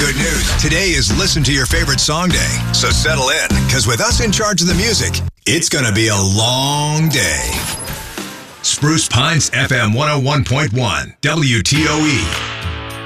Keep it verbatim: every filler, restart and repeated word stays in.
Good news. Today is Listen to Your Favorite Song Day. So settle in, because with us in charge of the music, it's going to be a long day. Spruce Pines F M one oh one point one, W T O E.